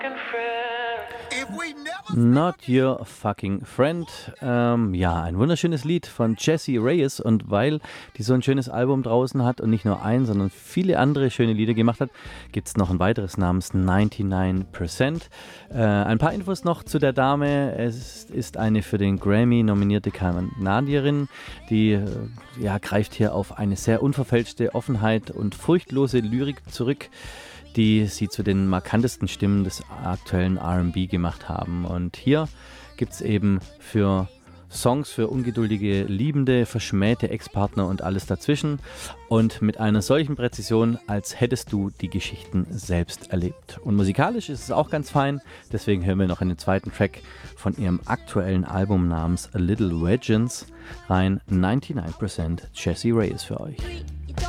Not Your Fucking Friend. Ja, ein wunderschönes Lied von Jessie Reyez. Und weil die so ein schönes Album draußen hat und nicht nur ein, sondern viele andere schöne Lieder gemacht hat, gibt es noch ein weiteres namens 99%. Ein paar Infos noch zu der Dame. Es ist eine für den Grammy nominierte Kanadierin, die greift hier auf eine sehr unverfälschte Offenheit und furchtlose Lyrik zurück, die sie zu den markantesten Stimmen des aktuellen R&B gemacht haben. Und hier gibt es eben für Songs für ungeduldige Liebende, verschmähte Ex-Partner und alles dazwischen. Und mit einer solchen Präzision, als hättest du die Geschichten selbst erlebt. Und musikalisch ist es auch ganz fein, deswegen hören wir noch einen zweiten Track von ihrem aktuellen Album namens A Little Legends rein. 99% Jessie Reyez für euch.